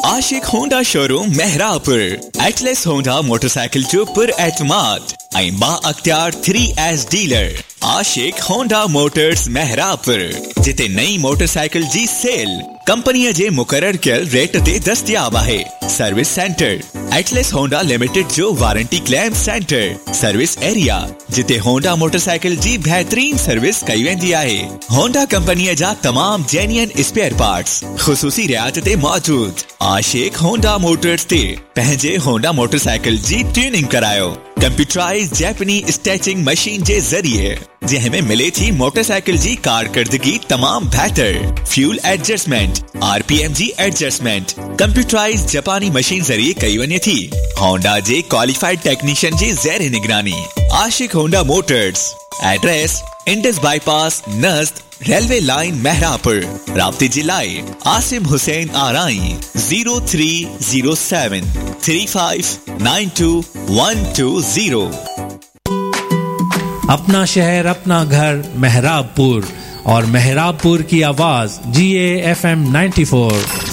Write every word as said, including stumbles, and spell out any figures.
आशिक Honda showroom Mehrabpur Atlas Honda motorcycle जो पुर एतमाद आई बा अख्तियार थ्री एस डीलर आशिक होंडा मोटर्स मेहरापुर जिते नई मोटरसाइकिल जी सेल कंपनी जे मुकर्रर कयल रेट ते दस्तयाब आहे। Service centre Atlas Honda limited जो warranty claim centre service area जिते होंडा मोटरसाइकिल जी बेहतरीन सर्विस कई वेंदी आहे। होंडा कंपनी जा तमाम जेन्युइन स्पेयर पार्ट्स खुसूसी रियायत ते मौजूद। आशिक होंडा मोटर्स ते पंहिंजे होंडा मोटरसाइकिल जी ट्यूनिंग करायो कंप्यूटराइज जैपनी स्टैचिंग मशीन जे जरिए जंहिंमें मिले थी मोटरसाइकिल जी कारकर्दगी तमाम बेहतर फ्यूल एडजस्टमेंट आरपीएम जी एडजस्टमेंट कंप्यूटराइज जापानी मशीन जरिए कई वने थी। होंडा जे क्वालिफाइड टेक्नीशियन जी ज़ेर निगरानी। आशिक Honda Motors address Indus bypass नज़द railway line Mehrabpur. राब्ते जिलाए Asim Hussain आराई zero three zero seven three five nine to one two zero. अपना शहर अपना घर मेहराबपुर और मेहराबपुर की आवाज जी A F M ninety four.